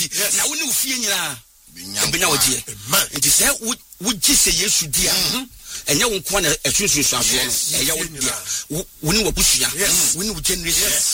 nti na wo ne wo fie nyina benya wo die nti sɛ wo gi sɛ Yesu dia ɛnyɛ wo nko na ɛsunsun aso no ɛyɛ wo dia wo ne wo busua wo ne wo generation